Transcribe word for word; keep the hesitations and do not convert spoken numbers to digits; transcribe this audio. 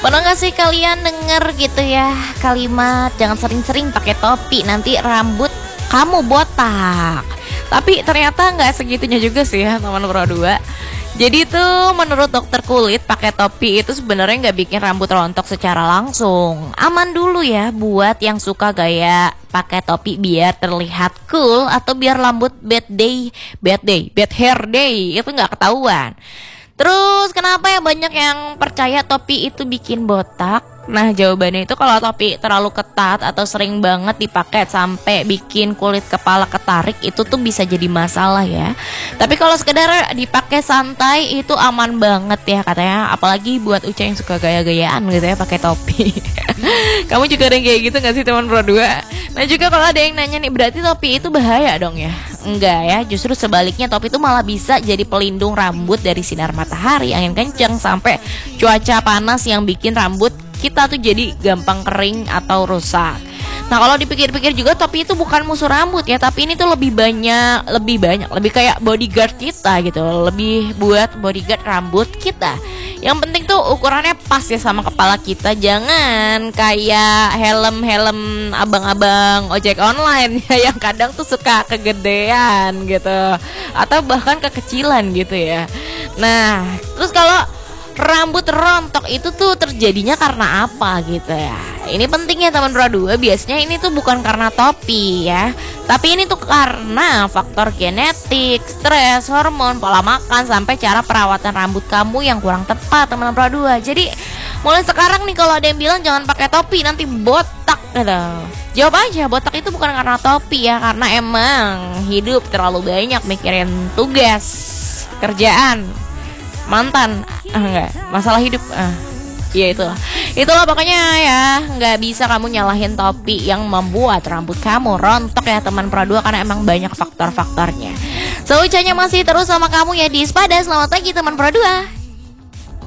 Pernah gak sih kalian denger gitu ya kalimat jangan sering-sering pakai topi, nanti rambut kamu botak. Tapi ternyata nggak segitunya juga sih ya teman Pro dua. Jadi tuh menurut dokter kulit pakai topi itu sebenarnya nggak bikin rambut rontok secara langsung. Aman dulu ya buat yang suka gaya pakai topi biar terlihat cool atau biar rambut bad day, bad day, bad hair day itu nggak ketahuan. Terus kenapa ya banyak yang percaya topi itu bikin botak? Nah jawabannya itu kalau topi terlalu ketat atau sering banget dipakai sampai bikin kulit kepala ketarik itu tuh bisa jadi masalah ya. Tapi kalau sekedar dipakai santai itu aman banget ya katanya. Apalagi buat Uca yang suka gaya-gayaan gitu ya pakai topi. Kamu juga ada yang kayak gitu gak sih teman Pro dua? Nah juga kalau ada yang nanya nih berarti topi itu bahaya dong ya? Enggak ya, justru sebaliknya topi itu malah bisa jadi pelindung rambut dari sinar matahari, angin kencang sampai cuaca panas yang bikin rambut kita tuh jadi gampang kering atau rusak. Nah kalau dipikir-pikir juga topi itu bukan musuh rambut ya, tapi ini tuh lebih banyak, lebih banyak, lebih kayak bodyguard kita gitu, lebih buat bodyguard rambut kita. Yang penting tuh ukurannya pas ya sama kepala kita, jangan kayak helm-helm abang-abang ojek online ya yang kadang tuh suka kegedean gitu, atau bahkan kekecilan gitu ya. Nah terus kalau rambut rontok itu tuh terjadinya karena apa gitu ya. Ini penting ya teman Pro dua, biasanya ini tuh bukan karena topi ya, tapi ini tuh karena faktor genetik, stres, hormon, pola makan, sampai cara perawatan rambut kamu yang kurang tepat teman Pro dua. Jadi mulai sekarang nih kalau ada yang bilang jangan pakai topi nanti botak gitu, jawab aja botak itu bukan karena topi ya, karena emang hidup terlalu banyak mikirin tugas, kerjaan, mantan, ah enggak, masalah hidup, ah ya itulah, itulah pokoknya ya, nggak bisa kamu nyalahin topi yang membuat rambut kamu rontok ya teman Pro dua, karena emang banyak faktor-faktornya. So Ucanya masih terus sama kamu ya di Ispada. Selamat pagi teman Pro dua.